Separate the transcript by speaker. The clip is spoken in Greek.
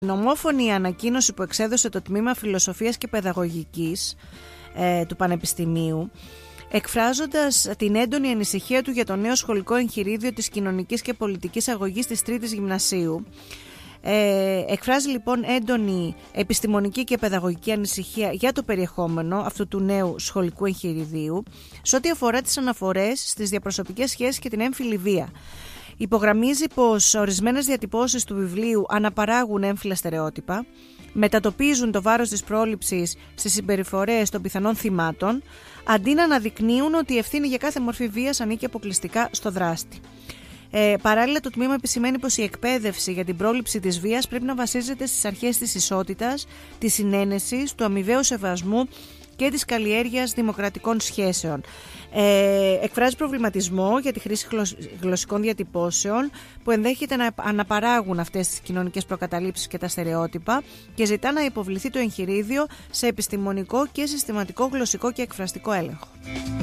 Speaker 1: Στην ομόφωνη ανακοίνωση που εξέδωσε το Τμήμα Φιλοσοφίας και Παιδαγωγικής του Πανεπιστημίου, εκφράζοντας την έντονη ανησυχία του για το νέο σχολικό εγχειρίδιο της κοινωνικής και πολιτικής αγωγής της Τρίτης Γυμνασίου, εκφράζει λοιπόν έντονη επιστημονική και παιδαγωγική ανησυχία για το περιεχόμενο αυτού του νέου σχολικού εγχειριδίου σε ό,τι αφορά τις αναφορές στις διαπροσωπικές σχέσεις και την έμφυλη βία. Υπογραμμίζει πως ορισμένες διατυπώσεις του βιβλίου αναπαράγουν έμφυλα στερεότυπα, μετατοπίζουν το βάρος της πρόληψης στις συμπεριφορές των πιθανών θυμάτων, αντί να αναδεικνύουν ότι η ευθύνη για κάθε μορφή βίας ανήκει αποκλειστικά στο δράστη. Παράλληλα, το τμήμα επισημαίνει πως η εκπαίδευση για την πρόληψη της βίας πρέπει να βασίζεται στις αρχές της ισότητας, της συνένεσης, του αμοιβαίου σεβασμού και της καλλιέργειας δημοκρατικών σχέσεων. Εκφράζει προβληματισμό για τη χρήση γλωσσικών διατυπώσεων που ενδέχεται να αναπαράγουν αυτές τις κοινωνικές προκαταλήψεις και τα στερεότυπα και ζητά να υποβληθεί το εγχειρίδιο σε επιστημονικό και συστηματικό γλωσσικό και εκφραστικό έλεγχο.